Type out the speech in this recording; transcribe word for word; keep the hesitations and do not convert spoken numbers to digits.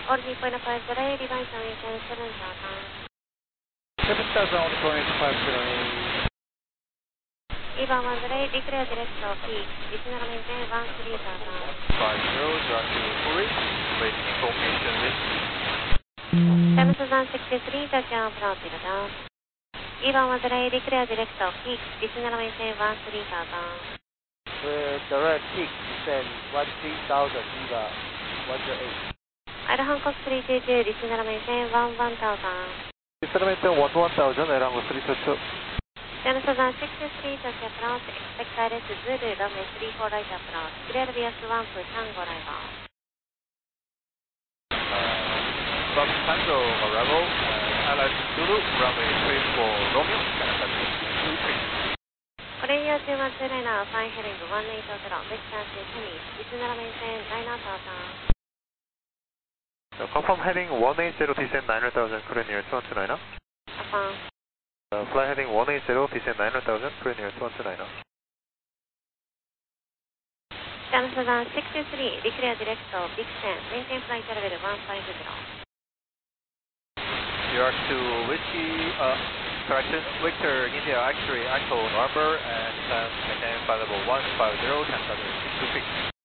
All G point five zero eight, device maintain seven thousand. seven thousand on point five zero eight. E one one zero eight, declare direct of peak, additional maintain one three thousand. five zero, drive to full reach, wait information reach. seven thousand sixty-three, touch down, approach zero down. E one one zero eight, declare direct of peak, additional maintain one three thousand. With direct peak, descend one three thousand, Eva one zero eight. Air Hancock three two two, additional maintain one one thousand. Additional maintain one one thousand, Air Hancock three two two. seven thousand sixty-three, touch approach, expect direct Zulu, runway three four right approach, clear V S one, Busan, go arrival. From Tango arrival, uh, Alice Zulu, runway three four Romeo, Canada two three. Korea two one two nine, flying heading one eight zero, distance to Tennis, additional maintain nine thousand. So confirm heading one eight zero, descend nine thousand, current near two one two nine. Affirm. Uh, fly heading one eight zero, descend nine thousand, current near two one two nine. seven thousand sixty-three, declare direct of Big Ten, maintain flight level one five zero. You are to Whiskey, uh, correction, Victor, India, X-ray, Echo, November, and uh, maintain flight level one five zero, ten thousand, two feet.